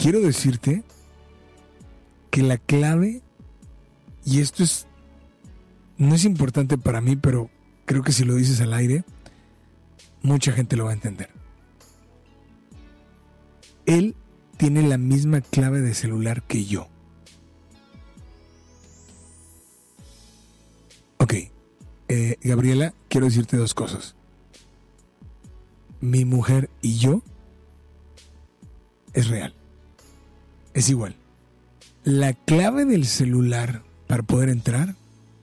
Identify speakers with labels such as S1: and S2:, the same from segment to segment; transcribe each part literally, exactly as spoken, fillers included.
S1: quiero decirte que la clave, y esto es, no es importante para mí, pero creo que si lo dices al aire, mucha gente lo va a entender. Él tiene la misma clave de celular que yo. Ok, eh, Gabriela, quiero decirte dos cosas. Mi mujer y yo es real. Es igual. La clave del celular para poder entrar.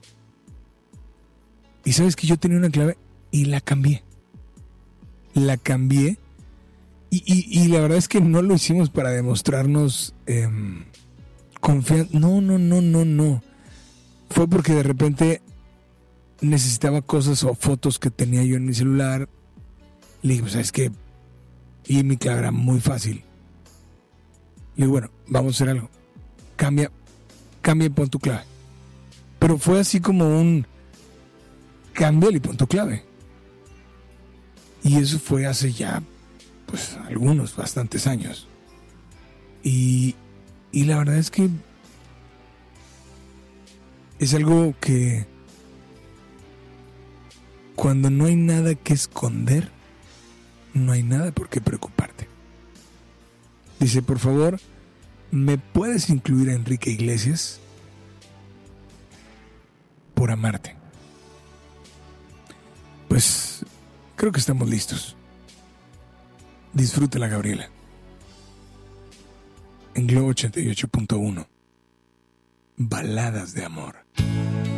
S1: Y sabes que yo tenía una clave y la cambié. La cambié. Y, y, y la verdad es que no lo hicimos para demostrarnos eh, confianza. No, no, no, no, no. Fue porque de repente necesitaba cosas o fotos que tenía yo en mi celular. Le dije, ¿sabes qué? Y mi clave era muy fácil. Le digo, bueno, vamos a hacer algo. Cambia, cambia y pon tu clave. Pero fue así como un cambia y pon tu clave. Y eso fue hace ya, pues, algunos, bastantes años. Y, y la verdad es que es algo que cuando no hay nada que esconder, no hay nada por qué preocuparte. Dice, por favor, ¿me puedes incluir a Enrique Iglesias? Por amarte. Pues creo que estamos listos. Disfrútala, Gabriela. En Globo ochenta y ocho punto uno. Baladas de amor.